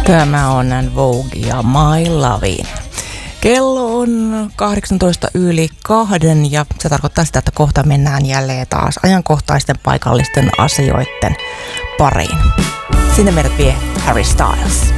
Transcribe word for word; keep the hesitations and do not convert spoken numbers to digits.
Tämä on Vogue ja My Lovin. Kello on kahdeksantoista yli kahden ja se tarkoittaa sitä, että kohta mennään jälleen taas ajankohtaisten paikallisten asioiden pariin. Sinne meidät vie Harry Styles.